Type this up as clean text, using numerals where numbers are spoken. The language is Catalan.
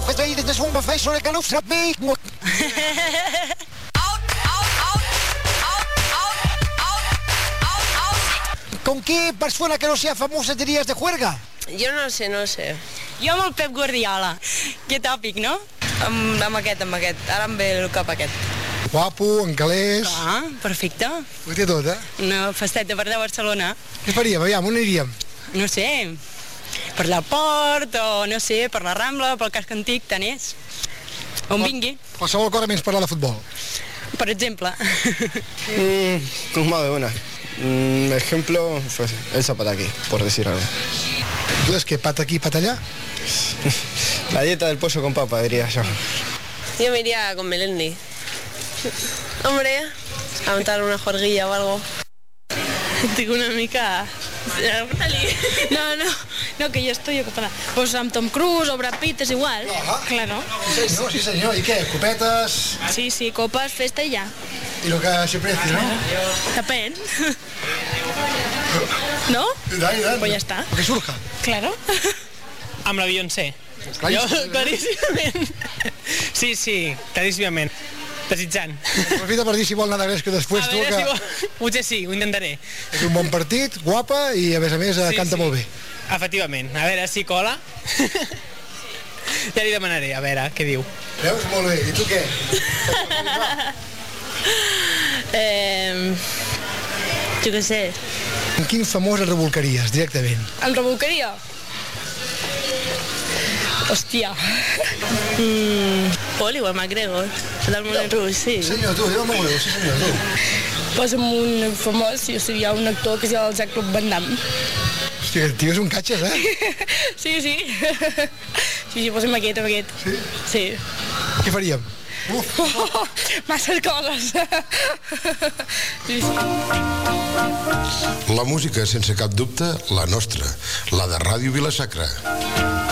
mujer ahí desde un profesor que no sabe. ¿Con qué persona que no sea famosa dirías de juerga? Jo no sé. Jo amb el Pep Guardiola. Que tòpic, no? Amb aquest. Ara em ve el cap aquest. Guapo, en calés... Ah, perfecte. Ho té tot, eh? Una festeta per allà a Barcelona. Què faríem? Aviam, on aniríem? No sé, per allà al port, o no sé, per la Rambla, pel casc antic, tant és. On vingui. Qualsevol cosa menys parlar de futbol. Per exemple. Con más de una. Ejemplo, pues, el Zapataki, por decir algo. Tu és que pata aquí, pata allà? La dieta del pollo con papa, diría yo. Jo me iría con Melendi. Hombre, a montar una juerguilla o algo. Tinc una mica... No, que jo estoy ocupada. Pues amb Tom Cruise o Brad Pitt és igual. Claro. Sí senyor. I què? Copetes... Sí, copas, festa y ya. I lo que se precie, ¿no? Depèn. ¿No? I tant. Pues ya está. Lo que surja. Claro. Amb la Beyoncé. Claríssimament. Sí, claríssimament. Desitjant. Aprofita per dir si vol anar de gresca després tu, que Potser sí, ho intentaré. és un bon partit, guapa i a més canta molt bé. Efectivament. A veure si cola. Ja li demanaré, a veure què diu. Veus? Molt bé. I tu què? Jo què sé. En quin famós el rebolcaries, directament? El rebolcaria? Hòstia. Poli o el McGregor. Del Moulin Rouge, sí. Senyor, tu, jo m'ho sí senyor, tu. Pues amb un famós, jo seria un actor que es diu el Jean-Claude Van Damme. Hòstia, el tio és un catxes, eh? Sí. Sí, pues amb aquest. Sí. Què faríem? Masses coses. Sí. La música, sense cap dubte, la nostra, la de Ràdio Vila-sacra.